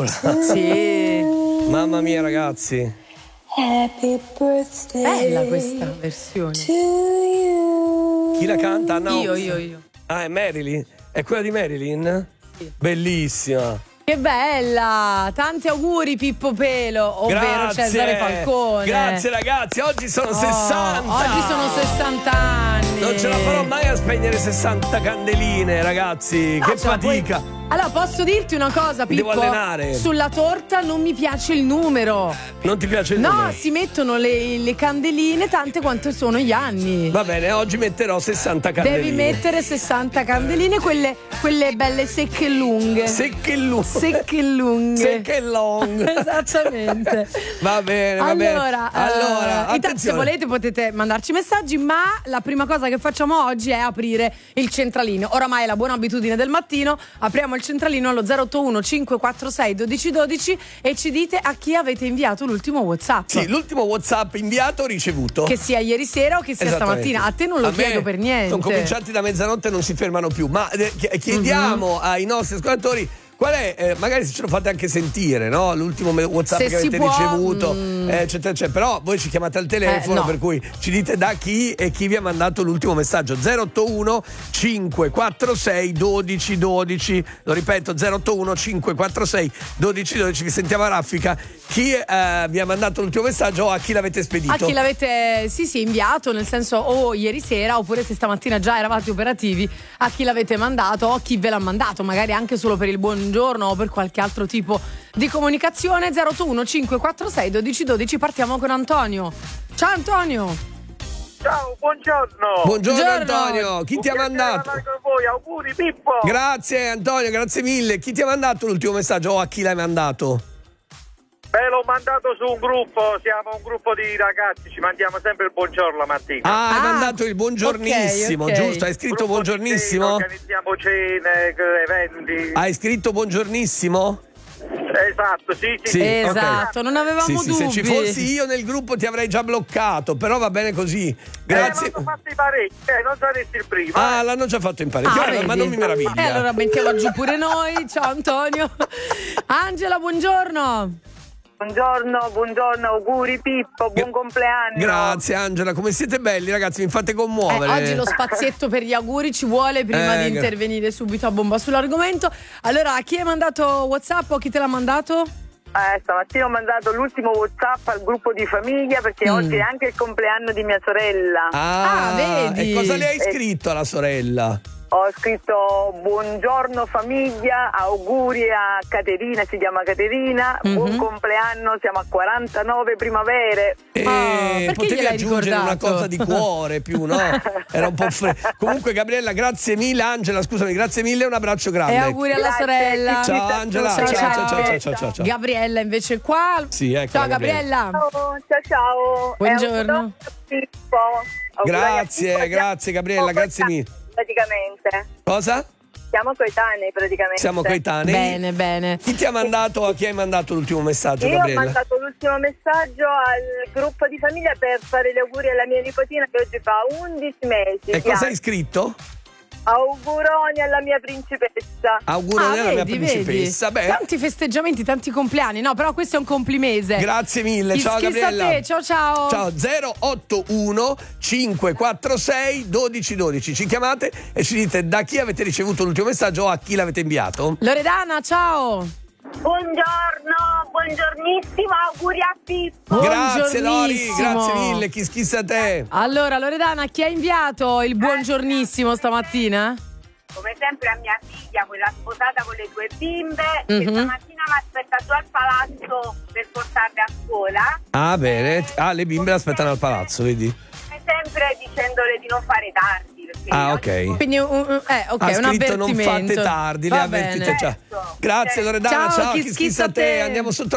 piccola. Sì. Mamma mia, ragazzi. Happy birthday. Bella questa versione. To you. Chi la canta? No. Io. Ah, è Marilyn? È quella di Marilyn? Sì. Bellissima. Che bella! Tanti auguri Pippo Pelo, ovvero Cesare Falcone. Grazie ragazzi, oggi sono 60. Oggi sono 60 anni. Non ce la farò mai a spegnere 60 candeline, ragazzi. Che fatica. Allora, posso dirti una cosa, Pippo? Devo allenare. Sulla torta non mi piace il numero. Non ti piace il numero? No, si mettono le candeline tante quante sono gli anni. Va bene, oggi metterò 60 candeline. Devi mettere 60 candeline, quelle belle secche e lunghe. Secche e lunghe. Secche e lunghe. Secche e lunghe. Esattamente. Va bene, va bene. Allora, intanto se volete potete mandarci messaggi, ma la prima cosa che facciamo oggi è aprire il centralino. Oramai è la buona abitudine del mattino, apriamo il centralino allo 081 546 1212 e ci dite a chi avete inviato l'ultimo WhatsApp. Sì, l'ultimo WhatsApp inviato o ricevuto. Che sia ieri sera o che sia stamattina. A te non lo chiedo per niente. Sono cominciati da mezzanotte e non si fermano più. Ma chiediamo ai nostri ascoltatori qual è, magari se ce lo fate anche sentire, no? L'ultimo WhatsApp che avete ricevuto, eccetera, eccetera. Però voi ci chiamate al telefono, no. Per cui ci dite da chi e chi vi ha mandato l'ultimo messaggio. 081 546 1212. Lo ripeto, 081 546 1212. Vi sentiamo a raffica. Chi vi ha mandato l'ultimo messaggio o a chi l'avete spedito? A chi l'avete inviato, nel senso o ieri sera oppure se stamattina già eravate operativi, a chi l'avete mandato o chi ve l'ha mandato, magari anche solo per il buongiorno o per qualche altro tipo di comunicazione. 081 546 1212. Partiamo con Antonio. Ciao Antonio. Ciao, buongiorno. Buongiorno Antonio, chi ti ha mandato? Con voi. Auguri Pippo. Grazie Antonio, grazie mille. Chi ti ha mandato l'ultimo messaggio o a chi l'hai mandato? Ve l'ho mandato su un gruppo, siamo un gruppo di ragazzi, ci mandiamo sempre il buongiorno la mattina. Hai mandato il buongiornissimo, ok. Giusto? Hai scritto Gruppo buongiornissimo? Organizziamo cene, eventi. Hai scritto buongiornissimo? Esatto, sì. Esatto, ok. non avevamo Sì, dubbi. se ci fossi io nel gruppo ti avrei già bloccato, però va bene così. Grazie. Hanno fatto i parecchi, non saresti il primo. Ah, l'hanno già fatto in parecchio, ma vedi? non mi meraviglia. E allora mettiamo giù pure noi. Ciao Antonio. Angela, buongiorno. Buongiorno, auguri Pippo, buon compleanno. Grazie Angela, come siete belli ragazzi, mi fate commuovere. Oggi lo spazietto per gli auguri ci vuole prima di intervenire subito a bomba sull'argomento. Allora, a chi hai mandato WhatsApp o chi te l'ha mandato? Stamattina ho mandato l'ultimo WhatsApp al gruppo di famiglia perché oggi è anche il compleanno di mia sorella. Vedi? E cosa le hai scritto alla sorella? Ho scritto buongiorno famiglia, auguri a Caterina, si chiama Caterina, buon compleanno, siamo a 49 primavere. perché Potevi gliel'hai aggiungere ricordato? una cosa di cuore più, no? Era un po' Comunque Gabriella, grazie mille. Angela, scusami, grazie mille, un abbraccio grande. E auguri alla sorella. Ciao Angela, ciao. Gabriella invece qua. Sì, ecco. Ciao Gabriella. Ciao. Buongiorno. Grazie Gabriella, grazie mille. Praticamente. Cosa? Siamo coetanei praticamente. Siamo coetanei. Bene. Chi ti ha mandato, a chi hai mandato l'ultimo messaggio, Io Gabriella? ho mandato l'ultimo messaggio al gruppo di famiglia per fare gli auguri alla mia nipotina che oggi fa 11 mesi. E cosa hai scritto? Auguroni alla mia principessa. Auguroni alla mia vedi. principessa. Beh, Tanti festeggiamenti, tanti compleanni. No, però questo è un complimese. grazie mille. Ciao Gabriella. A te. Ciao. Ciao, 081 546 1212. Ci chiamate e ci dite da chi avete ricevuto l'ultimo messaggio o a chi l'avete inviato. Loredana, ciao. Buongiornissimo, auguri a Pippo. Grazie Lori, Buongiornissimo. grazie mille. Chissà te. Allora, Loredana, chi ha inviato il buongiornissimo stamattina? Come sempre a mia figlia, quella sposata con le 2 bimbe, che stamattina mi aspetta giù al palazzo per portarle a scuola. Ah, bene. Ah, le bimbe aspettano al palazzo, vedi? Come sempre dicendole di non fare tardi. Ah, ok. Quindi, ok, Ha un scritto avvertimento. non fate tardi, le Va avvertite. bene. Ciao. Grazie Loredana, Ciao, ciao, chissà te. Andiamo sotto